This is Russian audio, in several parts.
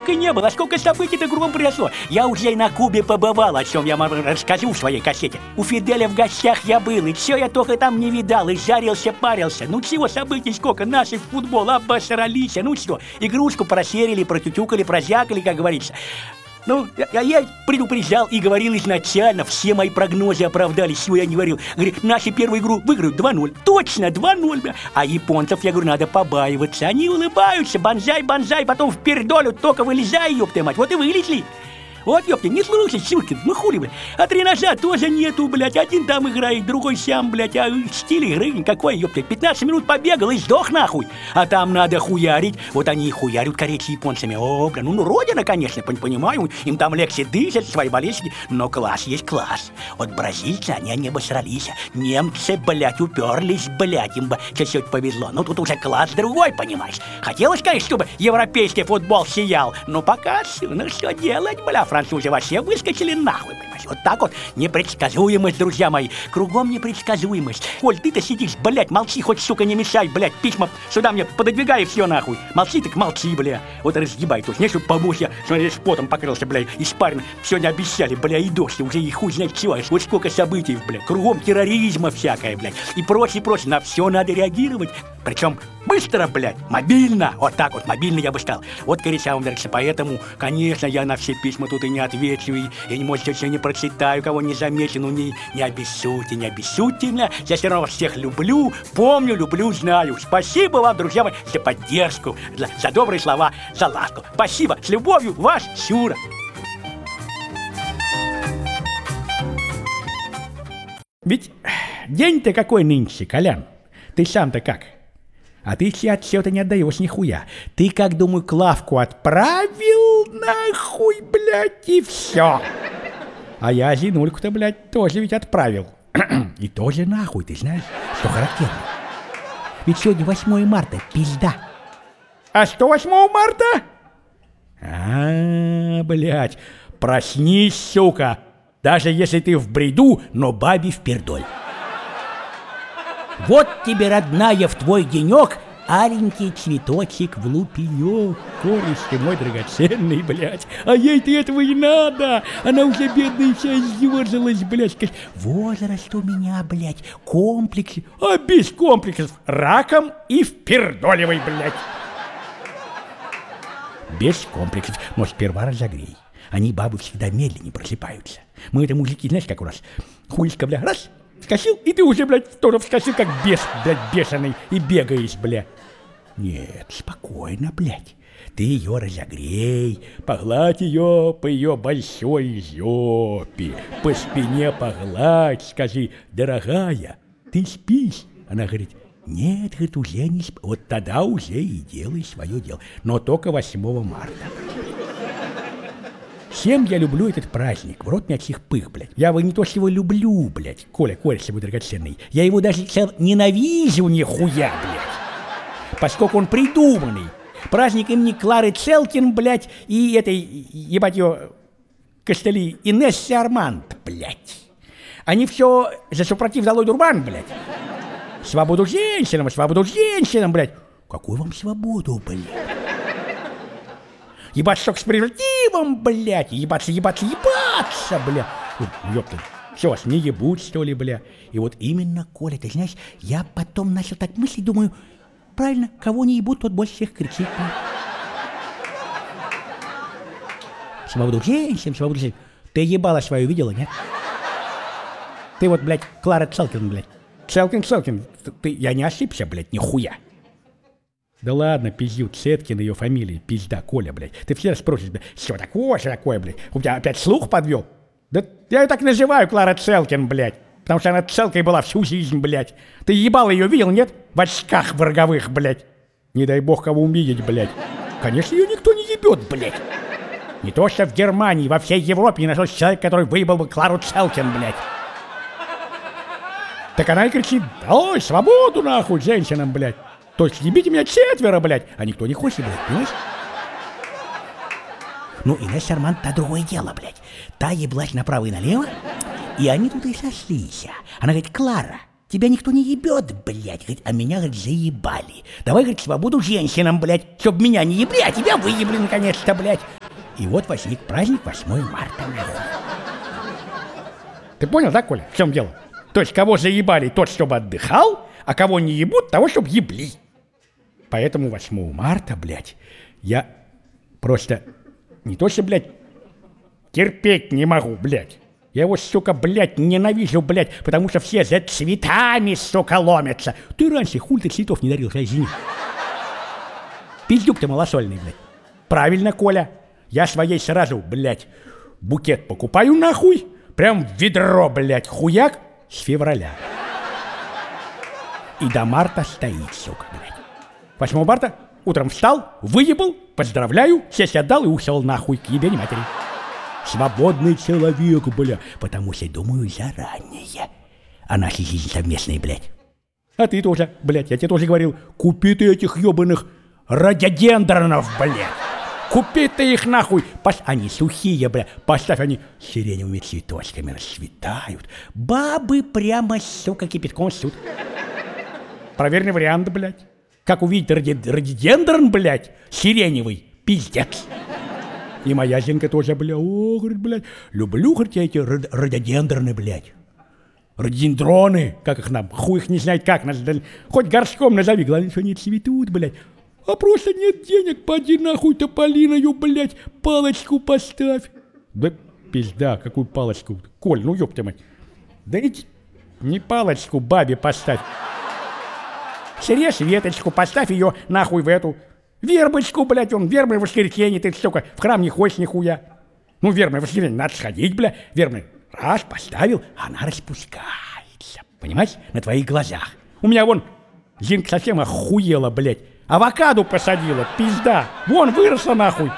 только не было, а сколько событий-то кругом произошло. Я уже и на Кубе побывал, о чем я вам расскажу в своей кассете. У Фиделя в гостях я был, и все я только там не видал, и жарился, парился. Ну чего событий сколько, наши в футбол обосрались, ну что, игрушку просерили, протютюкали, прозякали, как говорится. Ну, я предупреждал и говорил изначально, все мои прогнозы оправдались, все я не говорил. Говорю, наши первую игру выиграют 2-0. Точно, 2-0, бля. А японцев, я говорю, надо побаиваться. Они улыбаются, банзай, потом впердолю, только вылезай, ёпта мать. Вот и вылезли. Вот, ёпта, не слушай, Сюркин, ну хули, блядь. А тренажа тоже нету, блядь. Один там играет, другой сям, блядь. А стиль игры никакой, ёпта. 15 минут побегал и сдох нахуй. А там надо хуярить. Вот они и хуярят, корейцы японцами. О, бля, ну родина, конечно, понимаю. Им там легче дышат, свои болезни. Но класс есть класс. Вот бразильцы, они не обосрались. Немцы, блядь, уперлись, блядь. Им бы чуть-чуть повезло. Ну тут уже класс другой, понимаешь. Хотелось, конечно, чтобы европейский футбол сиял. Но пока, ну что делать, бля. Французы вообще выскочили нахуй, понимаешь? Вот так вот непредсказуемость, друзья мои. Кругом непредсказуемость. Коль, ты-то сидишь, блядь, молчи, хоть, сука, не мешай, блядь. Письма сюда мне пододвигай, и все нахуй. Молчи, так молчи, бля. Вот разъебай тут. Не, чтобы помочь я, смотри, с потом покрылся, бля, испарен. Сегодня обещали, бля, и дождь, уже и хуй знает чего. Вот сколько событий, бля. Кругом терроризма всякое, блядь. И прочее. На все надо реагировать. Причем быстро, блядь, мобильно. Вот так вот, мобильно я бы стал. Вот, короче, вам верится. Поэтому, конечно, я на все письма тут и не отвечу, и не можете, все не прочитаю, кого не замечу, ну не обессудьте, меня. Я все равно всех люблю, помню, люблю, знаю. Спасибо вам, друзья мои, за поддержку, за добрые слова, за ласку. Спасибо, с любовью, ваш Сюра. Ведь день-то какой нынче, Колян? Ты сам-то как? А ты все отчета не отдаешь нихуя. Ты, как, думаю, Клавку отправил нахуй, блядь, и все. А я Зинульку-то, блядь, тоже ведь отправил. И тоже нахуй, ты знаешь, что характерно. Ведь сегодня 8 марта, пизда. А что 8 марта? Блядь, проснись, сука. Даже если ты в бреду, но бабе впердоль. Вот тебе, родная, в твой денек аленький цветочек в лупенек. Кореш ты мой драгоценный, блядь. А ей-то этого и надо. Она уже бедная вся издерзалась, блядь. Возраст у меня, блядь, комплексы. А без комплексов раком и впердоливай, блядь. Без комплексов. Но сперва разогрей. Они, бабы, всегда медленнее просыпаются. Мы это мужики, знаешь, как у нас. Хуйска, бля, раз, вскочил, и ты уже, блядь, тоже вскочил, как бес, блядь, бешеный, и бегаешь, бля. Нет, спокойно, блядь. Ты ее разогрей, погладь ее по ее большой жопе, по спине погладь, скажи, дорогая, ты спишь? Она говорит, нет, говорит, уже не спишь. Вот тогда уже и делай свое дело, но только 8 марта. Всем я люблю этот праздник, в рот мячих пых, блядь. Я его не то, что его люблю, блядь, Коля свой драгоценный. Я его даже ненавижу нихуя, блядь. Поскольку он придуманный. Праздник имени Клары Целкин, блядь, и этой, ебать ее, костыли, Инессы Арманд, блядь. Они все за супротив Золой Дурбан, блядь. Свободу женщинам, блядь. Какую вам свободу, блядь? Ебаться с презервативом, блядь, ебаться, бля. Ёпта, что вас не ебут, что ли, бля? И вот именно, Коля, ты знаешь, я потом начал так мыслить, думаю, правильно, кого не ебут, тот больше всех кричит. Свободу женщин. Ты ебала свою видела, нет? Ты вот, блядь, Клара Целкин, блядь. Целкин, я не ошибся, блядь, нихуя. Да ладно, пиздю, Цеткин ее фамилия, пизда, Коля, блядь. Ты все спросишь, блядь, что такое, блядь? У тебя опять слух подвел? Да я ее так называю, Клара Целкин, блядь. Потому что она целкой была всю жизнь, блядь. Ты ебал ее, видел, нет? В очках роговых, блядь. Не дай бог кого увидеть, блядь. Конечно, ее никто не ебет, блядь. Не то что в Германии, во всей Европе не нашлось человека, который выебал бы Клару Целкин, блядь. Так она и кричит, ой, свободу нахуй женщинам, блядь. То есть ебите меня 4, блядь, а никто не хочет, блядь, понимаешь? Ну, Инесса Арманд, та другое дело, блядь. Та еблась направо и налево, и они тут и сошлись. Она говорит, Клара, тебя никто не ебет, блядь, говорит, а меня, говорит, заебали. Давай, говорит, свободу женщинам, блядь, чтоб меня не ебли, а тебя выебли наконец-то, блядь. И вот возник праздник 8 марта. Ты понял, да, Коля, в чем дело? То есть, кого заебали, тот, чтобы отдыхал, а кого не ебут, того, чтобы ебли. Поэтому 8 марта, блядь, я просто не то что, блядь, терпеть не могу, блядь. Я его, сука, блядь, ненавижу, блядь, потому что все за цветами, сука, ломятся. Ты раньше хуй ты цветов не дарил, извини. Пиздюк ты малосольный, блядь. Правильно, Коля. Я своей сразу, блядь, букет покупаю нахуй. Прям в ведро, блядь, хуяк с февраля. И до марта стоит, сука, блядь. 8 марта утром встал, выебал, поздравляю, сесть отдал и ушел нахуй к ебени матери. Свободный человек, бля, потому что думаю заранее о нашей жизни совместной, блядь. А ты тоже, блядь, я тебе тоже говорил, купи ты этих ебаных рододендронов, блядь. Купи ты их нахуй. Они сухие, бля, поставь, они сиреневыми цветочками расцветают. Бабы прямо, сука, кипятком ссут. Проверенный вариант, блядь. Как увидеть рододендрон, блядь, сиреневый, пиздец. И моя Зинка тоже, бля, о, говорит, блядь, люблю, говорит, я эти рододендроны, блядь. Рододендроны, как их нам, хуй их не знает как, хоть горшком назови, главное, что они цветут, блядь. А просто нет денег, поди нахуй тополиною, блядь, палочку поставь. Да пизда, какую палочку? Коль, ну ёпта мать. Да не палочку бабе поставь. Срежь веточку, поставь ее нахуй в эту. Вербочку, блядь, он вербное воскресенье, ты, сука, в храм не ходишь нихуя. Ну, вербное воскресенье, надо сходить, бля, вербное. Раз, поставил, она распускается, понимаешь, на твоих глазах. У меня вон, Зинка совсем охуела, блядь. Авокадо посадила, пизда, вон выросла нахуй.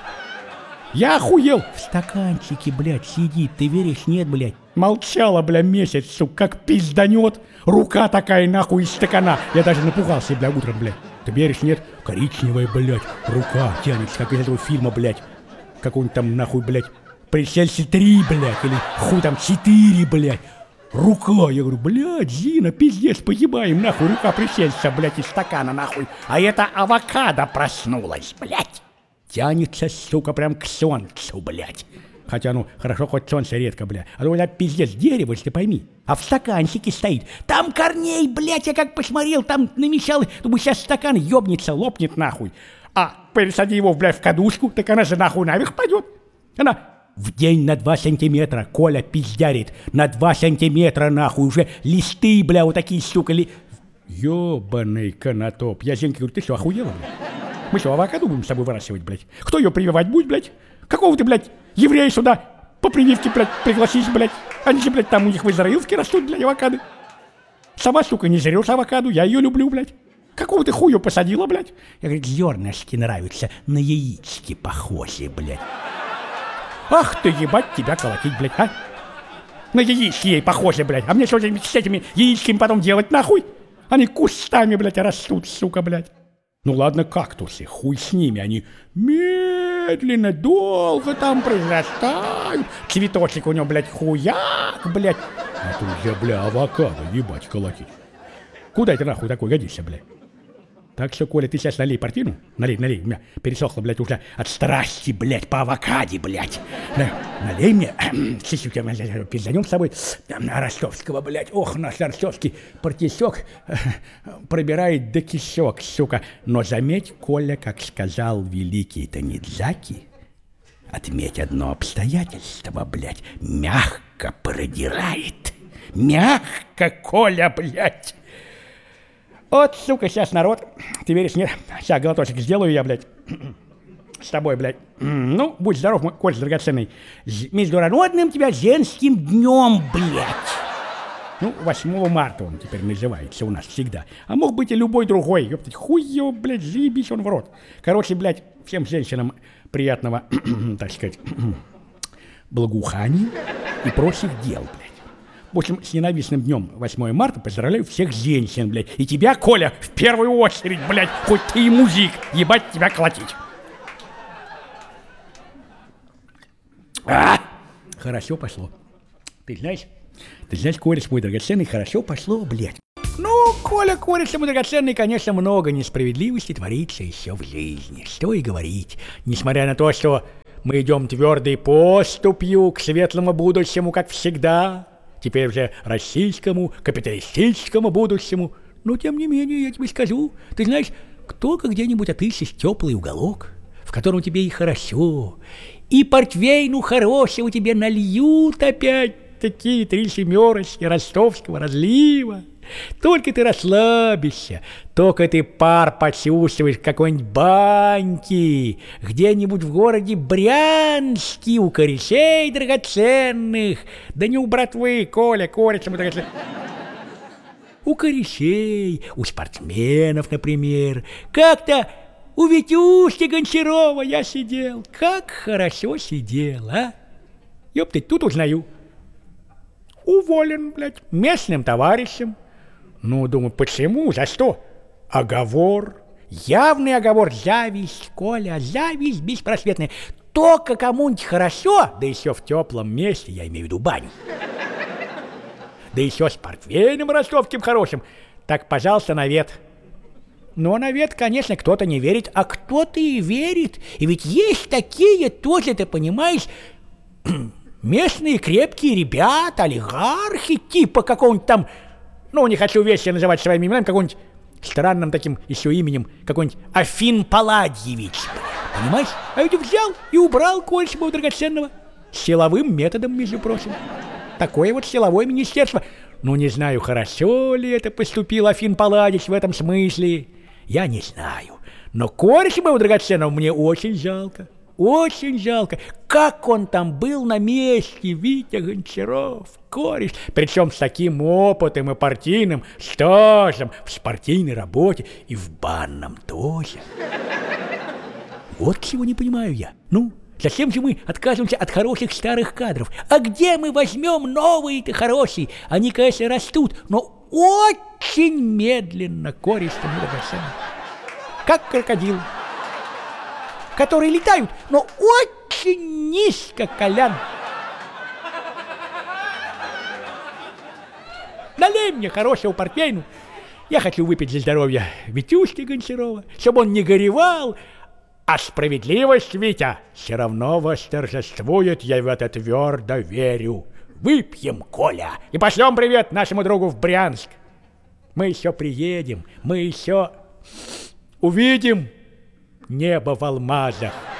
Я охуел. В стаканчике, блядь, сидит, ты веришь, нет, блядь. Молчала, бля, месяц, сука, как пизданет. Рука такая, нахуй, из стакана. Я даже напугался, бля, утром, блядь. Ты веришь, нет? Коричневая, блядь, рука тянется, как из этого фильма, блядь. Какой-нибудь там, нахуй, блядь, Пришельцы 3, блядь, или хуй там 4, блядь. Рука, я говорю, блядь, Зина, пиздец, погибаем, нахуй, рука пришельца, блядь, из стакана, нахуй. А это авокадо проснулась, блядь. Тянется, сука, прям к солнцу, блядь. Хотя, ну, хорошо, хоть солнце редко, блядь. А то у меня пиздец дерево, если пойми. А в стаканчике стоит. Там корней, блядь, я как посмотрел, там намечал. Думаю, сейчас стакан ёбнется, лопнет, нахуй. А пересади его, блядь, в кадушку, так она же нахуй наверх пойдет. Она в день на 2 сантиметра, Коля пиздярит. На 2 сантиметра, нахуй, уже листы, бля, вот такие, сука, ёбаный конотоп. Я Зенке говорю, ты что, охуела, блядь? Мы что, авокадо будем с тобой выращивать, блядь? Кто ее прививать будет, блядь? Какого ты, блядь, еврея сюда по прививке, блядь, пригласишь, блядь? Они же, блядь, там у них в Израилске растут, блядь, авокадо. Сама, сука, не жрешь авокадо, я ее люблю, блядь. Какого ты хуя посадила, блядь? Я говорю, зернышки нравятся, на яички похожи, блядь. Ах ты, ебать, тебя колотить, блядь, а? На яички ей похожи, блядь. А мне что с этими яичками потом делать, нахуй? Они кустами, блядь, растут, сука, блядь. Ну ладно, кактусы, хуй с ними, они медленно, долго там произрастают. Цветочек у него, блядь, хуяк, блядь. А тут же, бля, авокадо, ебать, колотить. Куда это нахуй такой годишься, блядь? Так что, Коля, ты сейчас налей партину. Налей, у меня пересохло, блядь, уже от страсти, блядь, по авокаде, блядь. Налей мне, чуть-чуть пизданем с собой Ростовского, блядь. Ох, наш Ростовский партисек пробирает до кишок, сука. Но заметь, Коля, как сказал великий Танидзаки, отметь одно обстоятельство, блядь, мягко продирает. Мягко, Коля, блядь. Вот, сука, сейчас народ, ты веришь, нет? Сейчас глоточек сделаю я, блядь, с тобой, блядь. Ну, будь здоров, мой Коль драгоценный. Международным тебя женским днем, блядь. Ну, 8 марта он теперь называется у нас всегда. А мог быть и любой другой. Ёптать, хуй его, блядь, заебись он в рот. Короче, блядь, всем женщинам приятного, так сказать, благоухания и прочих дел, блядь. В общем, с ненавистным днем 8 марта поздравляю всех женщин, блядь. И тебя, Коля, в первую очередь, блядь, хоть ты и музик, ебать тебя колотить. Хорошо пошло. Ты знаешь, Коля, мой драгоценный, хорошо пошло, блядь. Ну, Коля, мой драгоценный, конечно, много несправедливости творится еще в жизни. Что и говорить. Несмотря на то, что Мы идем твердой поступью к светлому будущему, как всегда. Теперь уже российскому, капиталистическому будущему. Но, тем не менее, я тебе скажу, ты знаешь, кто-то где-нибудь отыщешь теплый уголок, в котором тебе и хорошо, и портвейну хорошего тебе нальют опять такие 3 семерочки ростовского разлива. Только ты расслабишься, только ты пар почувствуешь какой-нибудь баньки, где-нибудь в городе Брянске, у корешей драгоценных, да не у братвы, Коля, корешем драгоценных. У корешей, у спортсменов, например. Как-то у Витюшки Гончарова я сидел. Как хорошо сидел, а? Ёпты, тут узнаю. Уволен, блядь, местным товарищем. Ну, думаю, почему? За что? Оговор. Явный оговор. Зависть, Коля, зависть беспросветная. Только кому-нибудь хорошо, да еще в теплом месте, я имею в виду баню. Да еще с портвейном ростовским хорошим. Так, пожалуйста, навет. Но навет, конечно, кто-то не верит, а кто-то и верит. И ведь есть такие тоже, ты понимаешь, местные крепкие ребята, олигархи, типа какого-нибудь там, ну, не хочу вещи называть своими именами, какого-нибудь странным таким еще именем, какой-нибудь Афин Палладьевич. Понимаешь? А ведь взял и убрал Кольцева драгоценного. Силовым методом, между прочим. Такое вот силовое министерство. Ну, не знаю, хорошо ли это поступил Афин Палладьевич в этом смысле. Я не знаю. Но Кольцева драгоценного мне очень жалко. Очень жалко. Как он там был на месте, Витя Гончаров, кореш. Причем с таким опытом и партийным стажем в спортивной работе и в банном тоже. Вот чего не понимаю я. Ну, зачем же мы отказываемся от хороших старых кадров? А где мы возьмем новые-то хорошие? Они, конечно, растут, но очень медленно, кореш-то драгоценный. Как крокодил, которые летают, но очень низко, Колян. Налей мне хорошего портвейну. Я хочу выпить за здоровье Витюшки Гончарова, чтобы он не горевал. А справедливость, Витя, все равно восторжествует, я в это твердо верю. Выпьем, Коля, и пошлем привет нашему другу в Брянск. Мы еще приедем, мы еще увидим небо в алмазах.